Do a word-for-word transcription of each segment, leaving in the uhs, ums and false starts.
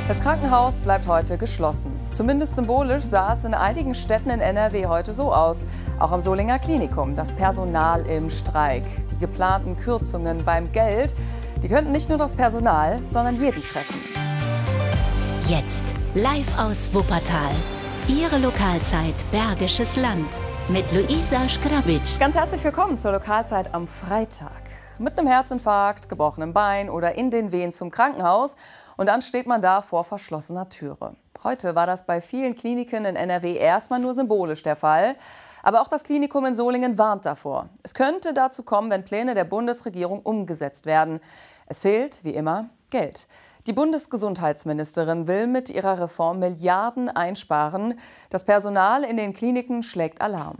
Das Krankenhaus bleibt heute geschlossen. Zumindest symbolisch sah es in einigen Städten in N R W heute so aus. Auch am Solinger Klinikum. Das Personal im Streik. Die geplanten Kürzungen beim Geld, die könnten nicht nur das Personal, sondern jeden treffen. Jetzt live aus Wuppertal. Ihre Lokalzeit Bergisches Land mit Luisa Škrabic. Ganz herzlich willkommen zur Lokalzeit am Freitag. Mit einem Herzinfarkt, gebrochenem Bein oder in den Wehen zum Krankenhaus. Und dann steht man da vor verschlossener Türe. Heute war das bei vielen Kliniken in N R W erstmal nur symbolisch der Fall. Aber auch das Klinikum in Solingen warnt davor. Es könnte dazu kommen, wenn Pläne der Bundesregierung umgesetzt werden. Es fehlt, wie immer, Geld. Die Bundesgesundheitsministerin will mit ihrer Reform Milliarden einsparen. Das Personal in den Kliniken schlägt Alarm.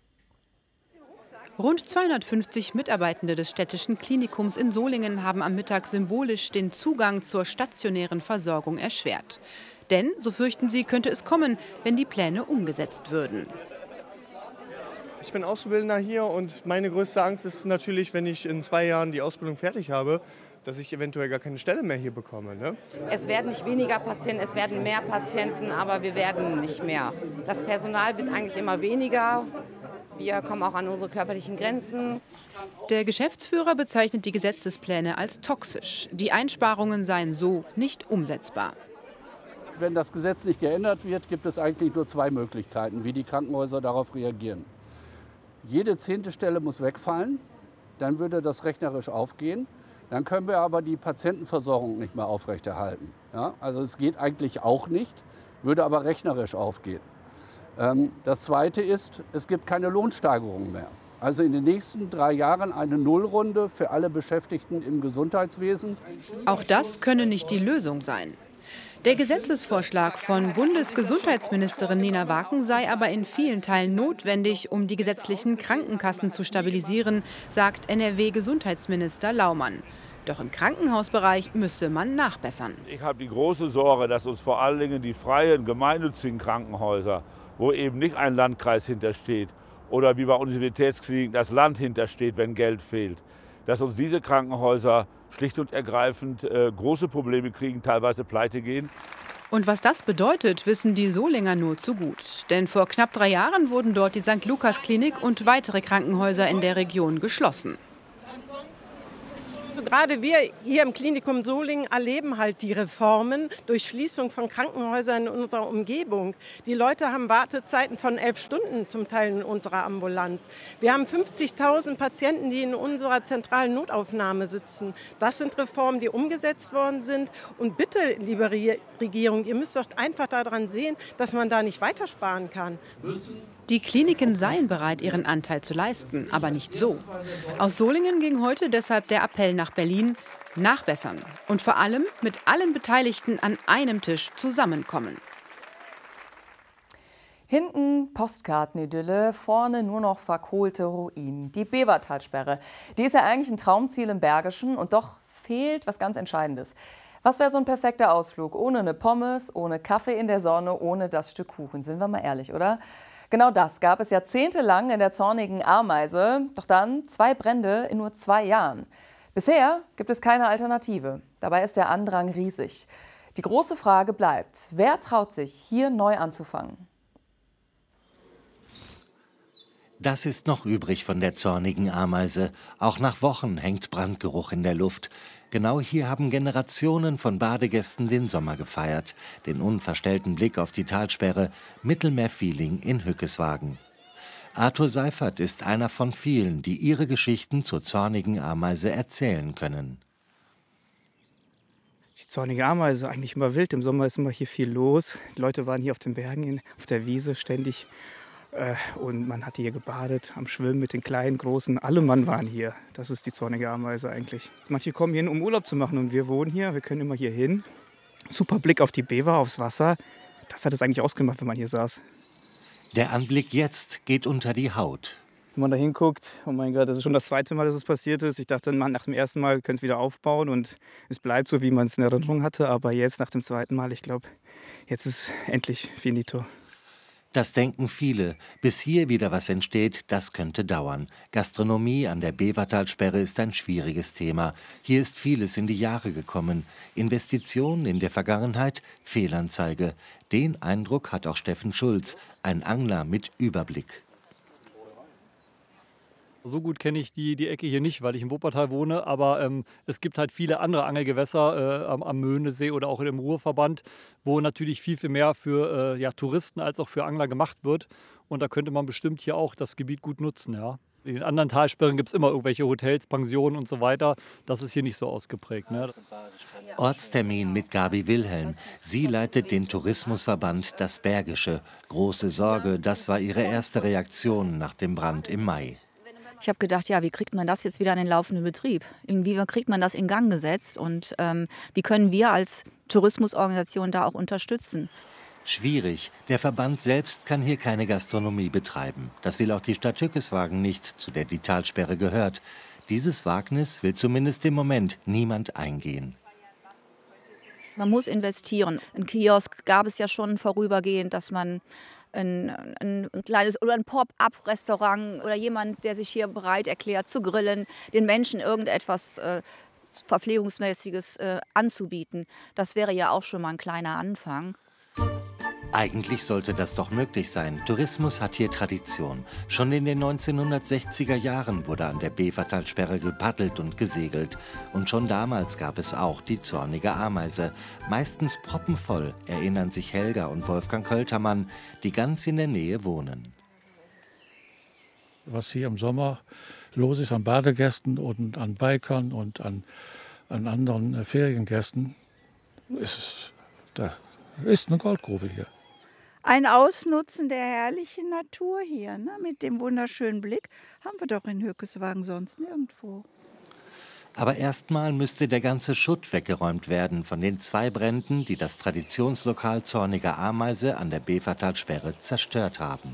Rund zweihundertfünfzig Mitarbeitende des städtischen Klinikums in Solingen haben am Mittag symbolisch den Zugang zur stationären Versorgung erschwert. Denn, so fürchten sie, könnte es kommen, wenn die Pläne umgesetzt würden. Ich bin Auszubildender hier und meine größte Angst ist natürlich, wenn ich in zwei Jahren die Ausbildung fertig habe, dass ich eventuell gar keine Stelle mehr hier bekomme. Ne? Es werden nicht weniger Patienten, es werden mehr Patienten, aber wir werden nicht mehr. Das Personal wird eigentlich immer weniger. Wir kommen auch an unsere körperlichen Grenzen. Der Geschäftsführer bezeichnet die Gesetzespläne als toxisch. Die Einsparungen seien so nicht umsetzbar. Wenn das Gesetz nicht geändert wird, gibt es eigentlich nur zwei Möglichkeiten, wie die Krankenhäuser darauf reagieren. Jede zehnte Stelle muss wegfallen, dann würde das rechnerisch aufgehen. Dann können wir aber die Patientenversorgung nicht mehr aufrechterhalten. Ja, also es geht eigentlich auch nicht, würde aber rechnerisch aufgehen. Das Zweite ist, es gibt keine Lohnsteigerung mehr. Also in den nächsten drei Jahren eine Nullrunde für alle Beschäftigten im Gesundheitswesen. Auch das könne nicht die Lösung sein. Der Gesetzesvorschlag von Bundesgesundheitsministerin Nina Waken sei aber in vielen Teilen notwendig, um die gesetzlichen Krankenkassen zu stabilisieren, sagt N R W-Gesundheitsminister Laumann. Doch im Krankenhausbereich müsse man nachbessern. Ich habe die große Sorge, dass uns vor allen Dingen die freien, gemeinnützigen Krankenhäuser, wo eben nicht ein Landkreis hintersteht oder wie bei Universitätskliniken das Land hintersteht, wenn Geld fehlt, dass uns diese Krankenhäuser schlicht und ergreifend äh, große Probleme kriegen, teilweise pleite gehen. Und was das bedeutet, wissen die Solinger nur zu gut. Denn vor knapp drei Jahren wurden dort die Sankt Lukas Klinik und weitere Krankenhäuser in der Region geschlossen. Gerade wir hier im Klinikum Solingen erleben halt die Reformen durch Schließung von Krankenhäusern in unserer Umgebung. Die Leute haben Wartezeiten von elf Stunden zum Teil in unserer Ambulanz. Wir haben fünfzigtausend Patienten, die in unserer zentralen Notaufnahme sitzen. Das sind Reformen, die umgesetzt worden sind. Und bitte, liebe Regierung, ihr müsst doch einfach daran sehen, dass man da nicht weitersparen kann. Die Kliniken seien bereit, ihren Anteil zu leisten, aber nicht so. Aus Solingen ging heute deshalb der Appell nach Berlin: nachbessern und vor allem mit allen Beteiligten an einem Tisch zusammenkommen. Hinten Postkartenidylle, vorne nur noch verkohlte Ruinen. Die Bevertalsperre, die ist ja eigentlich ein Traumziel im Bergischen und doch fehlt was ganz Entscheidendes. Was wäre so ein perfekter Ausflug ohne eine Pommes, ohne Kaffee in der Sonne, ohne das Stück Kuchen? Sind wir mal ehrlich, oder? Genau das gab es jahrzehntelang in der zornigen Ameise. Doch dann zwei Brände in nur zwei Jahren. Bisher gibt es keine Alternative. Dabei ist der Andrang riesig. Die große Frage bleibt: Wer traut sich, hier neu anzufangen? Das ist noch übrig von der zornigen Ameise. Auch nach Wochen hängt Brandgeruch in der Luft. Genau hier haben Generationen von Badegästen den Sommer gefeiert. Den unverstellten Blick auf die Talsperre, Mittelmeer-Feeling in Hückeswagen. Arthur Seifert ist einer von vielen, die ihre Geschichten zur zornigen Ameise erzählen können. Die zornige Ameise, eigentlich immer wild. Im Sommer ist immer hier viel los. Die Leute waren hier auf den Bergen, auf der Wiese ständig. Und man hat hier gebadet, am Schwimmen mit den Kleinen, Großen. Alle Mann waren hier. Das ist die zornige Ameise eigentlich. Manche kommen hier hin, um Urlaub zu machen. Und wir wohnen hier, wir können immer hier hin. Super Blick auf die Bever, aufs Wasser. Das hat es eigentlich ausgemacht, wenn man hier saß. Der Anblick jetzt geht unter die Haut. Wenn man da hinguckt, oh mein Gott, das ist schon das zweite Mal, dass es passiert ist. Ich dachte, nach dem ersten Mal können es wieder aufbauen und es bleibt so, wie man es in Erinnerung hatte. Aber jetzt, nach dem zweiten Mal, ich glaube, jetzt ist endlich finito. Das denken viele. Bis hier wieder was entsteht, das könnte dauern. Gastronomie an der Bevertalsperre ist ein schwieriges Thema. Hier ist vieles in die Jahre gekommen. Investitionen in der Vergangenheit, Fehlanzeige. Den Eindruck hat auch Steffen Schulz, ein Angler mit Überblick. So gut kenne ich die, die Ecke hier nicht, weil ich in Wuppertal wohne, aber ähm, es gibt halt viele andere Angelgewässer äh, am, am Möhnesee oder auch im Ruhrverband, wo natürlich viel, viel mehr für äh, ja, Touristen als auch für Angler gemacht wird. Und da könnte man bestimmt hier auch das Gebiet gut nutzen. Ja. In den anderen Talsperren gibt es immer irgendwelche Hotels, Pensionen und so weiter. Das ist hier nicht so ausgeprägt. Ne? Ortstermin mit Gabi Wilhelm. Sie leitet den Tourismusverband Das Bergische. Große Sorge, das war ihre erste Reaktion nach dem Brand im Mai. Ich habe gedacht, ja, wie kriegt man das jetzt wieder in den laufenden Betrieb? Wie kriegt man das in Gang gesetzt? Und ähm, wie können wir als Tourismusorganisation da auch unterstützen? Schwierig. Der Verband selbst kann hier keine Gastronomie betreiben. Das will auch die Stadt Hückeswagen nicht, zu der die Talsperre gehört. Dieses Wagnis will zumindest im Moment niemand eingehen. Man muss investieren. Ein Kiosk gab es ja schon vorübergehend, dass man Ein, ein, ein kleines oder ein Pop-up-Restaurant oder jemand, der sich hier bereit erklärt zu grillen, den Menschen irgendetwas äh, Verpflegungsmäßiges äh, anzubieten. Das wäre ja auch schon mal ein kleiner Anfang. Eigentlich sollte das doch möglich sein. Tourismus hat hier Tradition. Schon in den neunzehnhundertsechziger Jahren wurde an der Bevertalsperre gepaddelt und gesegelt. Und schon damals gab es auch die Zornige Ameise. Meistens proppenvoll, erinnern sich Helga und Wolfgang Költermann, die ganz in der Nähe wohnen. Was hier im Sommer los ist an Badegästen und an Bikern und an, an anderen Feriengästen, ist, das ist eine Goldgrube hier. Ein Ausnutzen der herrlichen Natur hier, ne? Mit dem wunderschönen Blick, haben wir doch in Hückeswagen sonst nirgendwo. Aber erstmal müsste der ganze Schutt weggeräumt werden von den zwei Bränden, die das Traditionslokal Zornige Ameise an der Bevertalsperre zerstört haben.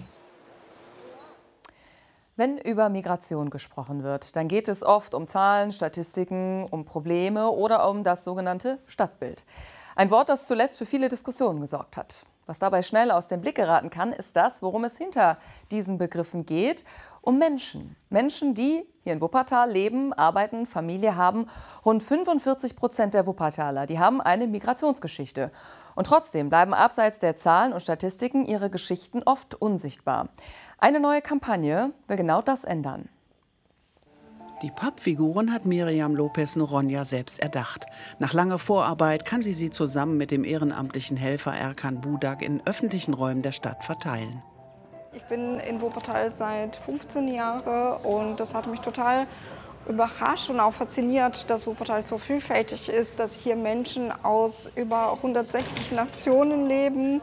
Wenn über Migration gesprochen wird, dann geht es oft um Zahlen, Statistiken, um Probleme oder um das sogenannte Stadtbild. Ein Wort, das zuletzt für viele Diskussionen gesorgt hat. Was dabei schnell aus dem Blick geraten kann, ist das, worum es hinter diesen Begriffen geht. Um Menschen. Menschen, die hier in Wuppertal leben, arbeiten, Familie haben. Rund fünfundvierzig Prozent der Wuppertaler, die haben eine Migrationsgeschichte. Und trotzdem bleiben abseits der Zahlen und Statistiken ihre Geschichten oft unsichtbar. Eine neue Kampagne will genau das ändern. Die Pappfiguren hat Miriam Lopez Noronha selbst erdacht. Nach langer Vorarbeit kann sie sie zusammen mit dem ehrenamtlichen Helfer Erkan Budak in öffentlichen Räumen der Stadt verteilen. Ich bin in Wuppertal seit fünfzehn Jahren und das hat mich total überrascht und auch fasziniert, dass Wuppertal so vielfältig ist, dass hier Menschen aus über hundertsechzig Nationen leben.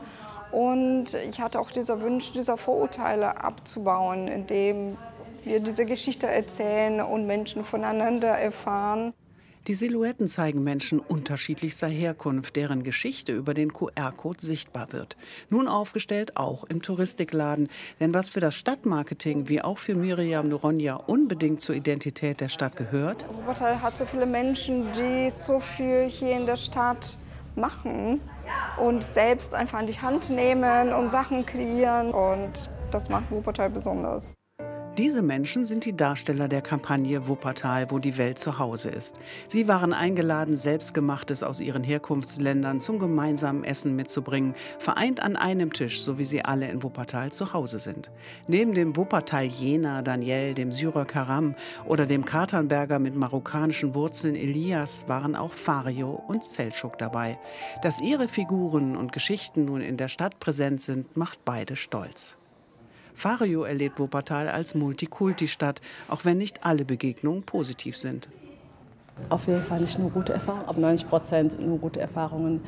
Und ich hatte auch dieser Wunsch, diese Vorurteile abzubauen, indem wir diese Geschichte erzählen und Menschen voneinander erfahren. Die Silhouetten zeigen Menschen unterschiedlichster Herkunft, deren Geschichte über den Q R-Code sichtbar wird. Nun aufgestellt auch im Touristikladen. Denn was für das Stadtmarketing wie auch für Miriam Noronha unbedingt zur Identität der Stadt gehört. Wuppertal hat so viele Menschen, die so viel hier in der Stadt machen und selbst einfach an die Hand nehmen und Sachen kreieren. Und das macht Wuppertal besonders. Diese Menschen sind die Darsteller der Kampagne Wuppertal, wo die Welt zu Hause ist. Sie waren eingeladen, Selbstgemachtes aus ihren Herkunftsländern zum gemeinsamen Essen mitzubringen, vereint an einem Tisch, so wie sie alle in Wuppertal zu Hause sind. Neben dem Wuppertal-Jener Daniel, dem Syrer Karam oder dem Katernberger mit marokkanischen Wurzeln Elias waren auch Fario und Selçuk dabei. Dass ihre Figuren und Geschichten nun in der Stadt präsent sind, macht beide stolz. Fario erlebt Wuppertal als Multikulti-Stadt, auch wenn nicht alle Begegnungen positiv sind. Auf jeden Fall nicht nur gute Erfahrungen, aber neunzig Prozent nur gute Erfahrungen.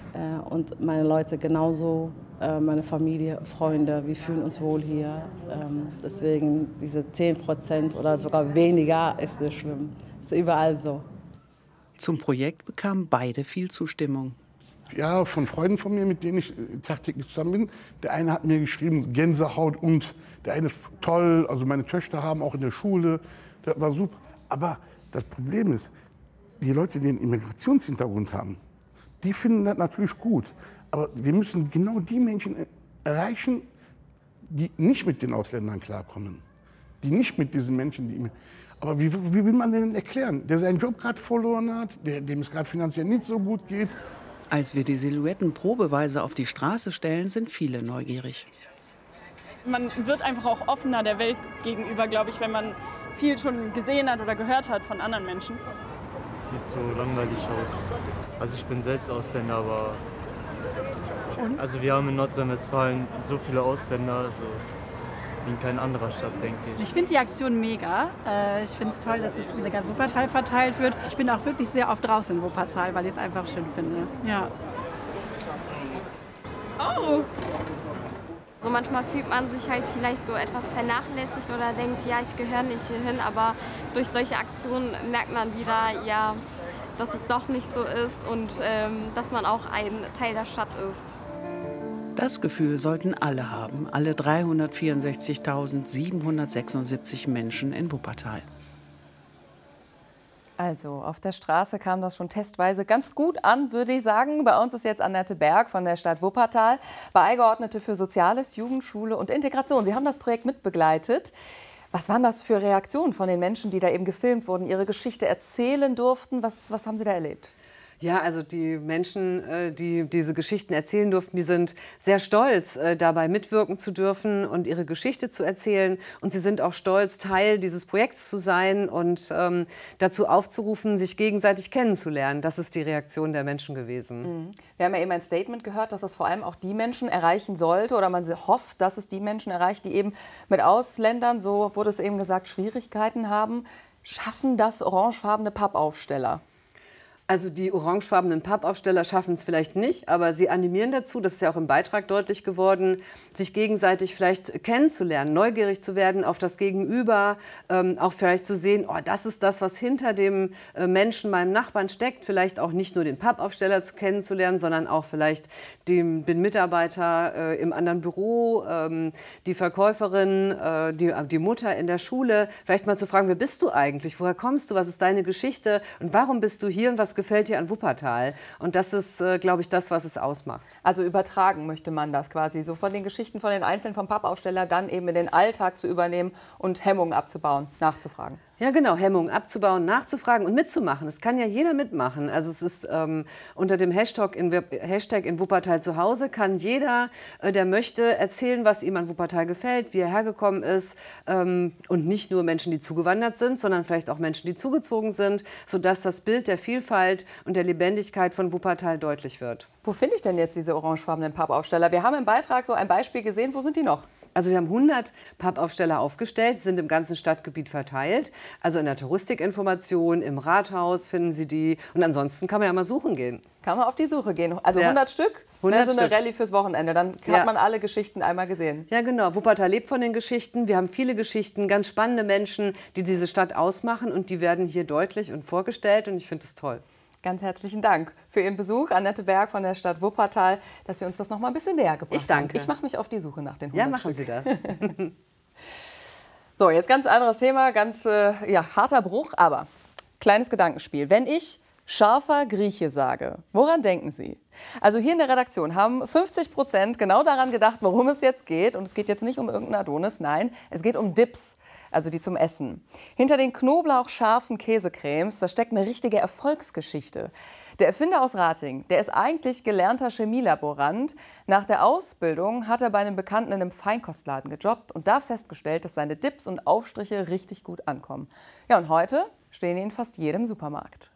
Und meine Leute genauso, meine Familie, Freunde, wir fühlen uns wohl hier. Deswegen diese zehn Prozent oder sogar weniger ist nicht schlimm. Ist überall so. Zum Projekt bekamen beide viel Zustimmung. Ja, von Freunden von mir, mit denen ich tagtäglich zusammen bin. Der eine hat mir geschrieben, Gänsehaut und der eine toll, also meine Töchter haben auch in der Schule, das war super. Aber das Problem ist, die Leute, die einen Immigrationshintergrund haben, die finden das natürlich gut. Aber wir müssen genau die Menschen erreichen, die nicht mit den Ausländern klarkommen. Die nicht mit diesen Menschen, die... Aber wie, wie will man denen erklären, der seinen Job gerade verloren hat, der, dem es gerade finanziell nicht so gut geht? Als wir die Silhouetten probeweise auf die Straße stellen, sind viele neugierig. Man wird einfach auch offener der Welt gegenüber, glaube ich, wenn man viel schon gesehen hat oder gehört hat von anderen Menschen. Sieht so langweilig aus. Also ich bin selbst Ausländer, aber Und? Also wir haben in Nordrhein-Westfalen so viele Ausländer, also wie in keiner anderen Stadt, denke ich. Ich finde die Aktion mega. Ich finde es toll, dass es in der ganzen Wuppertal verteilt wird. Ich bin auch wirklich sehr oft draußen in Wuppertal, weil ich es einfach schön finde. Ja. Oh! So manchmal fühlt man sich halt vielleicht so etwas vernachlässigt oder denkt, ja, ich gehöre nicht hierhin, aber durch solche Aktionen merkt man wieder, ja, dass es doch nicht so ist und ähm, dass man auch ein Teil der Stadt ist. Das Gefühl sollten alle haben, alle dreihundertvierundsechzigtausendsiebenhundertsechsundsiebzig Menschen in Wuppertal. Also, auf der Straße kam das schon testweise ganz gut an, würde ich sagen. Bei uns ist jetzt Annette Berg von der Stadt Wuppertal, Beigeordnete für Soziales, Jugendschule und Integration. Sie haben das Projekt mitbegleitet. Was waren das für Reaktionen von den Menschen, die da eben gefilmt wurden, ihre Geschichte erzählen durften? Was, was haben Sie da erlebt? Ja, also die Menschen, die diese Geschichten erzählen durften, die sind sehr stolz, dabei mitwirken zu dürfen und ihre Geschichte zu erzählen. Und sie sind auch stolz, Teil dieses Projekts zu sein und ähm, dazu aufzurufen, sich gegenseitig kennenzulernen. Das ist die Reaktion der Menschen gewesen. Wir haben ja eben ein Statement gehört, dass es vor allem auch die Menschen erreichen sollte oder man hofft, dass es die Menschen erreicht, die eben mit Ausländern, so wurde es eben gesagt, Schwierigkeiten haben. Schaffen das orangefarbene Pappaufsteller? Also die orangefarbenen Pappaufsteller schaffen es vielleicht nicht, aber sie animieren dazu, das ist ja auch im Beitrag deutlich geworden, sich gegenseitig vielleicht kennenzulernen, neugierig zu werden auf das Gegenüber, ähm, auch vielleicht zu sehen, oh, das ist das, was hinter dem äh, Menschen, meinem Nachbarn steckt, vielleicht auch nicht nur den Pappaufsteller zu kennenzulernen, sondern auch vielleicht den, den Mitarbeiter äh, im anderen Büro, ähm, die Verkäuferin, äh, die, die Mutter in der Schule, vielleicht mal zu fragen, wer bist du eigentlich, woher kommst du, was ist deine Geschichte und warum bist du hier und was gefällt dir an Wuppertal? Und das ist, äh, glaube ich, das, was es ausmacht. Also übertragen möchte man das quasi, so von den Geschichten von den Einzelnen vom Pappaufsteller dann eben in den Alltag zu übernehmen und Hemmungen abzubauen, nachzufragen. Ja, genau, Hemmungen abzubauen, nachzufragen und mitzumachen. Es kann ja jeder mitmachen. Also es ist ähm, unter dem Hashtag in, Hashtag in Wuppertal zu Hause kann jeder, äh, der möchte, erzählen, was ihm an Wuppertal gefällt, wie er hergekommen ist. Ähm, und nicht nur Menschen, die zugewandert sind, sondern vielleicht auch Menschen, die zugezogen sind, sodass das Bild der Vielfalt und der Lebendigkeit von Wuppertal deutlich wird. Wo finde ich denn jetzt diese orangefarbenen Pappaufsteller? Wir haben im Beitrag so ein Beispiel gesehen. Wo sind die noch? Also wir haben hundert Pappaufsteller aufgestellt, sind im ganzen Stadtgebiet verteilt. Also in der Touristikinformation, im Rathaus finden Sie die. Und ansonsten kann man ja mal suchen gehen. Kann man auf die Suche gehen. Also ja. hundert Stück? Das wäre so eine Rallye fürs Wochenende. Dann hat ja. man alle Geschichten einmal gesehen. Ja, genau. Wuppertal lebt von den Geschichten. Wir haben viele Geschichten, ganz spannende Menschen, die diese Stadt ausmachen. Und die werden hier deutlich und vorgestellt. Und ich finde es toll. Ganz herzlichen Dank für Ihren Besuch, Annette Berg von der Stadt Wuppertal, dass Sie uns das noch mal ein bisschen näher gebracht haben. Ich danke. Ich mache mich auf die Suche nach den hundert Ja, machen Stück. Sie das. So, jetzt ganz anderes Thema, ganz äh, ja, harter Bruch, aber kleines Gedankenspiel. Wenn ich scharfer Grieche sage, woran denken Sie? Also hier in der Redaktion haben fünfzig Prozent genau daran gedacht, worum es jetzt geht. Und es geht jetzt nicht um irgendeinen Adonis, nein, es geht um Dips, also die zum Essen. Hinter den knoblauchscharfen Käsecremes, da steckt eine richtige Erfolgsgeschichte. Der Erfinder aus Rating, der ist eigentlich gelernter Chemielaborant. Nach der Ausbildung hat er bei einem Bekannten in einem Feinkostladen gejobbt und da festgestellt, dass seine Dips und Aufstriche richtig gut ankommen. Ja, und heute stehen die in fast jedem Supermarkt.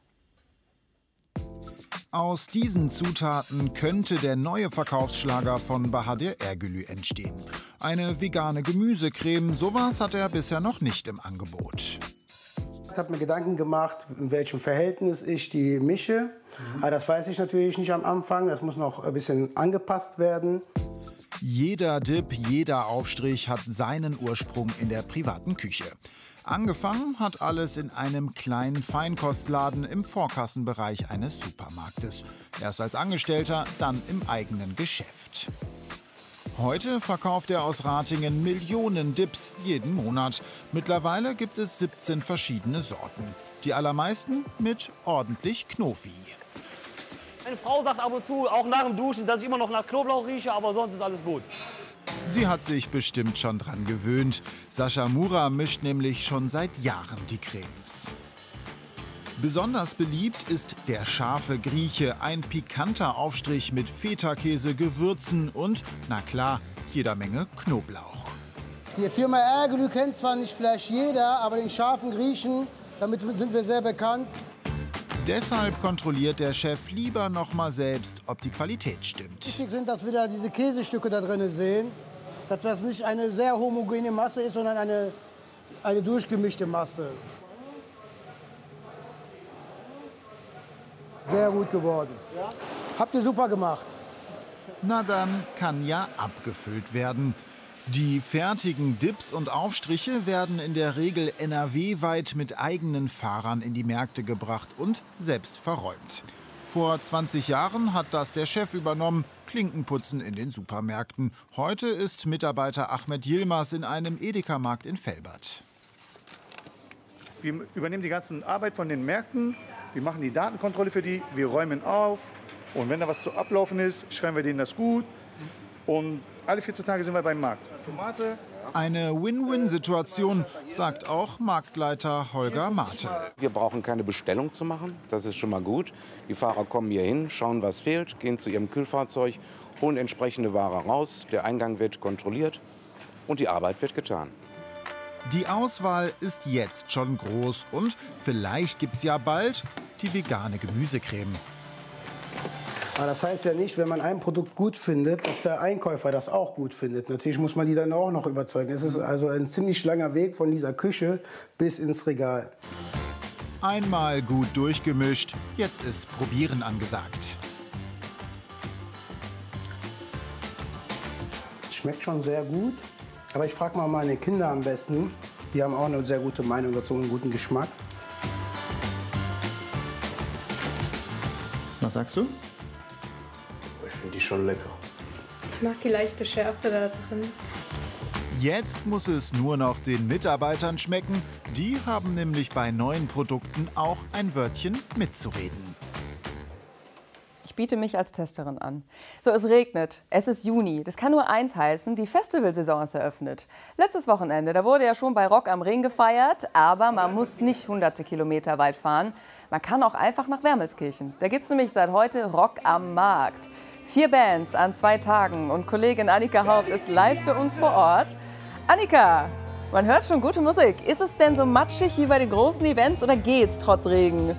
Aus diesen Zutaten könnte der neue Verkaufsschlager von Bahadır Ergülü entstehen. Eine vegane Gemüsecreme, sowas hat er bisher noch nicht im Angebot. Ich habe mir Gedanken gemacht, in welchem Verhältnis ich die mische. Mhm. Aber das weiß ich natürlich nicht am Anfang, das muss noch ein bisschen angepasst werden. Jeder Dip, jeder Aufstrich hat seinen Ursprung in der privaten Küche. Angefangen hat alles in einem kleinen Feinkostladen im Vorkassenbereich eines Supermarktes. Erst als Angestellter, dann im eigenen Geschäft. Heute verkauft er aus Ratingen Millionen Dips jeden Monat. Mittlerweile gibt es siebzehn verschiedene Sorten. Die allermeisten mit ordentlich Knofi. Meine Frau sagt ab und zu, auch nach dem Duschen, dass ich immer noch nach Knoblauch rieche, aber sonst ist alles gut. Sie hat sich bestimmt schon dran gewöhnt. Sascha Mura mischt nämlich schon seit Jahren die Cremes. Besonders beliebt ist der scharfe Grieche, ein pikanter Aufstrich mit Feta-Käse, Gewürzen und, na klar, jeder Menge Knoblauch. Die Firma Ergelü kennt zwar nicht vielleicht jeder, aber den scharfen Griechen, damit sind wir sehr bekannt. Deshalb kontrolliert der Chef lieber noch mal selbst, ob die Qualität stimmt. Wichtig sind, dass wir da diese Käsestücke da drin sehen, dass das nicht eine sehr homogene Masse ist, sondern eine, eine durchgemischte Masse. Sehr gut geworden. Habt ihr super gemacht. Na dann kann ja abgefüllt werden. Die fertigen Dips und Aufstriche werden in der Regel N R W-weit mit eigenen Fahrern in die Märkte gebracht und selbst verräumt. Vor zwanzig Jahren hat das der Chef übernommen, Klinkenputzen in den Supermärkten. Heute ist Mitarbeiter Ahmed Yilmaz in einem Edeka-Markt in Velbert. Wir übernehmen die ganze Arbeit von den Märkten, wir machen die Datenkontrolle für die, wir räumen auf und wenn da was zu ablaufen ist, schreiben wir denen das gut und alle vierzehn Tage sind wir beim Markt. Tomate. Eine Win-Win-Situation, sagt auch Marktleiter Holger Mate. Wir brauchen keine Bestellung zu machen, das ist schon mal gut. Die Fahrer kommen hier hin, schauen, was fehlt, gehen zu ihrem Kühlfahrzeug, holen entsprechende Ware raus, der Eingang wird kontrolliert und die Arbeit wird getan. Die Auswahl ist jetzt schon groß und vielleicht gibt's ja bald die vegane Gemüsecreme. Aber das heißt ja nicht, wenn man ein Produkt gut findet, dass der Einkäufer das auch gut findet. Natürlich muss man die dann auch noch überzeugen. Es ist also ein ziemlich langer Weg von dieser Küche bis ins Regal. Einmal gut durchgemischt, jetzt ist Probieren angesagt. Es schmeckt schon sehr gut, aber ich frage mal meine Kinder am besten. Die haben auch eine sehr gute Meinung dazu und einen guten Geschmack. Was sagst du? Ich finde die schon lecker. Ich mag die leichte Schärfe da drin. Jetzt muss es nur noch den Mitarbeitern schmecken. Die haben nämlich bei neuen Produkten auch ein Wörtchen mitzureden. Ich biete mich als Testerin an. So, es regnet. Es ist Juni. Das kann nur eins heißen, die Festivalsaison ist eröffnet. Letztes Wochenende, da wurde ja schon bei Rock am Ring gefeiert, aber man muss nicht hunderte Kilometer weit fahren. Man kann auch einfach nach Wermelskirchen. Da gibt es nämlich seit heute Rock am Markt. Vier Bands an zwei Tagen und Kollegin Annika Haupt ist live für uns vor Ort. Annika, man hört schon gute Musik. Ist es denn so matschig wie bei den großen Events oder geht's trotz Regen?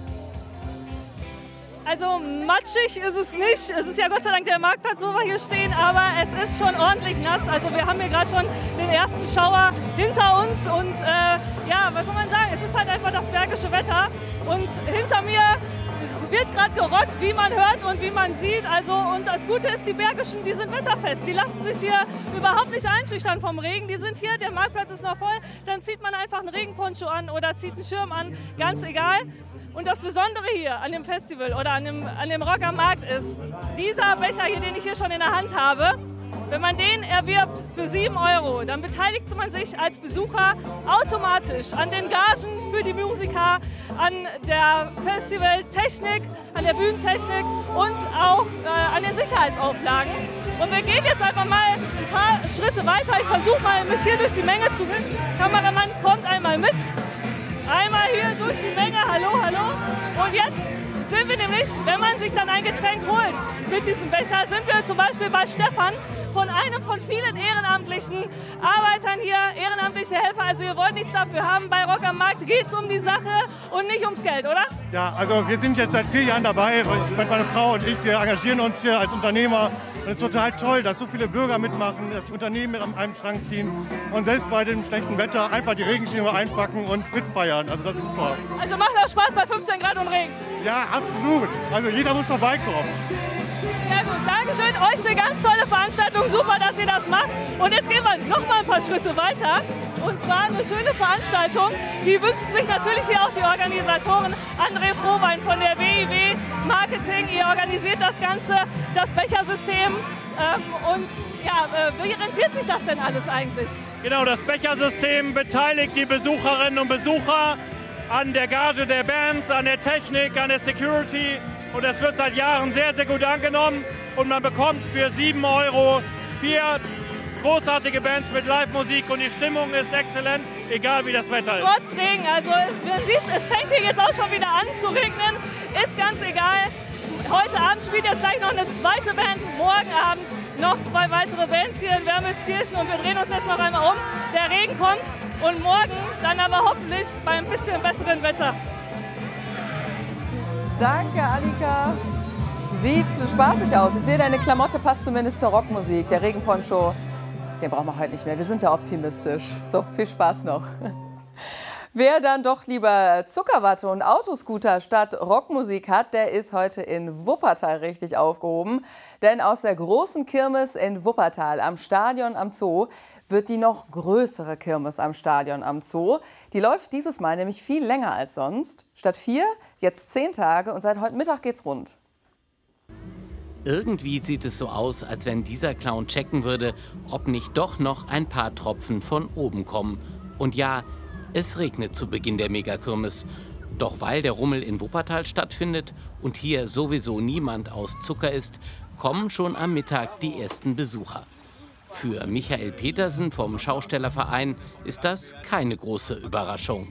Also matschig ist es nicht. Es ist ja Gott sei Dank der Marktplatz, wo wir hier stehen, aber es ist schon ordentlich nass. Also wir haben hier gerade schon den ersten Schauer hinter uns und äh, ja, was soll man sagen, es ist halt einfach das bergische Wetter und hinter mir wird gerade gerockt, wie man hört und wie man sieht. Also, und das Gute ist, die Bergischen, die sind wetterfest. Die lassen sich hier überhaupt nicht einschüchtern vom Regen. Die sind hier, der Marktplatz ist noch voll. Dann zieht man einfach einen Regenponcho an oder zieht einen Schirm an, ganz egal. Und das Besondere hier an dem Festival oder an dem, an dem Rock am Markt ist, dieser Becher hier, den ich hier schon in der Hand habe, wenn man den erwirbt für sieben Euro, dann beteiligt man sich als Besucher automatisch an den Gagen für die Musiker, an der Festivaltechnik, an der Bühnentechnik und auch äh, an den Sicherheitsauflagen. Und wir gehen jetzt einfach mal ein paar Schritte weiter. Ich versuche mal, mich hier durch die Menge zu bringen. Kameramann kommt einmal mit. Einmal hier durch die Menge, hallo, hallo. Und jetzt sind wir nämlich, wenn man sich dann ein Getränk holt mit diesem Becher, sind wir zum Beispiel bei Stefan, von einem von vielen ehrenamtlichen Arbeitern hier, ehrenamtliche Helfer. Also ihr wollt nichts dafür haben. Bei Rock am Markt geht es um die Sache und nicht ums Geld, oder? Ja, also wir sind jetzt seit vier Jahren dabei. Meine Frau und ich, wir engagieren uns hier als Unternehmer. Und es ist total toll, dass so viele Bürger mitmachen, dass die Unternehmen mit an einem Strang ziehen und selbst bei dem schlechten Wetter einfach die Regenschirme einpacken und mitfeiern. Also das ist super. Also macht auch Spaß bei fünfzehn Grad und Regen? Ja, absolut. Also jeder muss vorbeikommen. Sehr gut, Dankeschön. Euch eine ganz tolle Veranstaltung. Super, dass ihr das macht. Und jetzt gehen wir noch mal ein paar Schritte weiter. Und zwar eine schöne Veranstaltung. Die wünschen sich natürlich hier auch die Organisatoren. André Frohwein von der W I W Marketing. Ihr organisiert das Ganze, das Bechersystem. Ähm, und ja, äh, wie rentiert sich das denn alles eigentlich? Genau, das Bechersystem beteiligt die Besucherinnen und Besucher an der Gage der Bands, an der Technik, an der Security. Und das wird seit Jahren sehr, sehr gut angenommen. Und man bekommt für sieben Euro vier großartige Bands mit Live-Musik und die Stimmung ist exzellent, egal wie das Wetter ist. Trotz Regen, also man sieht, es fängt hier jetzt auch schon wieder an zu regnen, ist ganz egal. Heute Abend spielt jetzt gleich noch eine zweite Band, morgen Abend noch zwei weitere Bands hier in Wermelskirchen und wir drehen uns jetzt noch einmal um. Der Regen kommt und morgen dann aber hoffentlich bei ein bisschen besseren Wetter. Danke, Annika. Sieht spaßig aus. Ich sehe, deine Klamotte passt zumindest zur Rockmusik. Der Regenponcho, den brauchen wir heute nicht mehr. Wir sind da optimistisch. So, viel Spaß noch. Wer dann doch lieber Zuckerwatte und Autoscooter statt Rockmusik hat, der ist heute in Wuppertal richtig aufgehoben. Denn aus der großen Kirmes in Wuppertal am Stadion am Zoo wird die noch größere Kirmes am Stadion am Zoo. Die läuft dieses Mal nämlich viel länger als sonst. Statt vier, jetzt zehn Tage und seit heute Mittag geht's rund. Irgendwie sieht es so aus, als wenn dieser Clown checken würde, ob nicht doch noch ein paar Tropfen von oben kommen. Und ja, es regnet zu Beginn der Megakirmes. Doch weil der Rummel in Wuppertal stattfindet und hier sowieso niemand aus Zucker ist, kommen schon am Mittag die ersten Besucher. Für Michael Petersen vom Schaustellerverein ist das keine große Überraschung.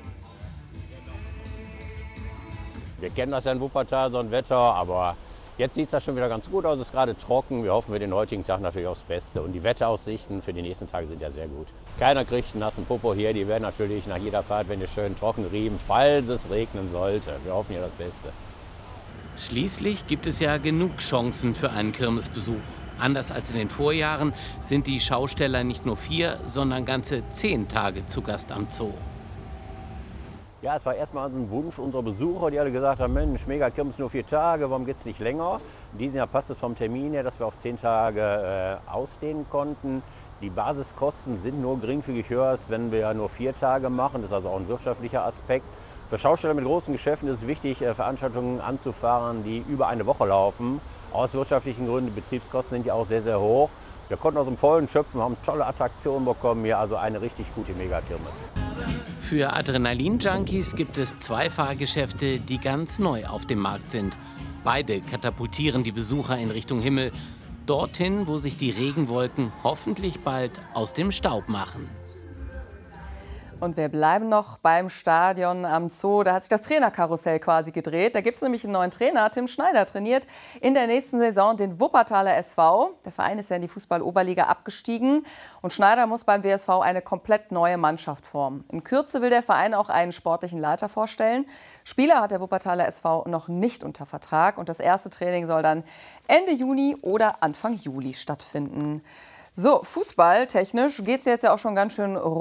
Wir kennen das ja in Wuppertal, so ein Wetter, aber jetzt sieht es ja schon wieder ganz gut aus, es ist gerade trocken. Wir hoffen für den heutigen Tag natürlich aufs Beste. Und die Wetteraussichten für die nächsten Tage sind ja sehr gut. Keiner kriegt einen nassen Popo hier. Die werden natürlich nach jeder Fahrt, wenn die schön trocken riemen, falls es regnen sollte. Wir hoffen ja das Beste. Schließlich gibt es ja genug Chancen für einen Kirmesbesuch. Anders als in den Vorjahren sind die Schausteller nicht nur vier, sondern ganze zehn Tage zu Gast am Zoo. Ja, es war erstmal ein Wunsch unserer Besucher, die alle gesagt haben, Mensch, Megakirmes nur vier Tage, warum geht es nicht länger? In diesem Jahr passt es vom Termin her, dass wir auf zehn Tage äh, ausdehnen konnten. Die Basiskosten sind nur geringfügig höher, als wenn wir nur vier Tage machen. Das ist also auch ein wirtschaftlicher Aspekt. Für Schausteller mit großen Geschäften ist es wichtig, äh, Veranstaltungen anzufahren, die über eine Woche laufen. Aus wirtschaftlichen Gründen, die Betriebskosten sind ja auch sehr, sehr hoch. Wir konnten aus dem Vollen schöpfen, haben tolle Attraktionen bekommen hier, also eine richtig gute Megakirmes. Für Adrenalin-Junkies gibt es zwei Fahrgeschäfte, die ganz neu auf dem Markt sind. Beide katapultieren die Besucher in Richtung Himmel, dorthin, wo sich die Regenwolken hoffentlich bald aus dem Staub machen. Und wir bleiben noch beim Stadion am Zoo. Da hat sich das Trainerkarussell quasi gedreht. Da gibt es nämlich einen neuen Trainer. Tim Schneider trainiert in der nächsten Saison den Wuppertaler S V. Der Verein ist ja in die Fußball-Oberliga abgestiegen. Und Schneider muss beim W S V eine komplett neue Mannschaft formen. In Kürze will der Verein auch einen sportlichen Leiter vorstellen. Spieler hat der Wuppertaler S V noch nicht unter Vertrag. Und das erste Training soll dann Ende Juni oder Anfang Juli stattfinden. So, fußballtechnisch geht es jetzt ja auch schon ganz schön rund.